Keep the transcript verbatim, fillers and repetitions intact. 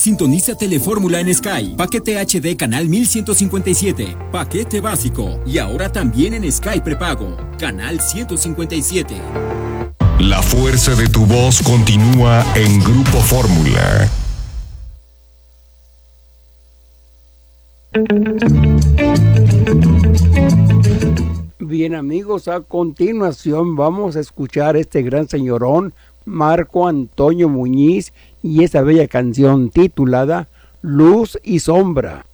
Sintoniza Telefórmula en Sky. Paquete H D canal mil ciento cincuenta y siete. Paquete básico. Y ahora también en Sky prepago. Canal ciento cincuenta y siete. La fuerza de tu voz continúa en Grupo Fórmula. Bien, amigos, a continuación vamos a escuchar este gran señorón Marco Antonio Muñiz y esa bella canción titulada Luz y Sombra.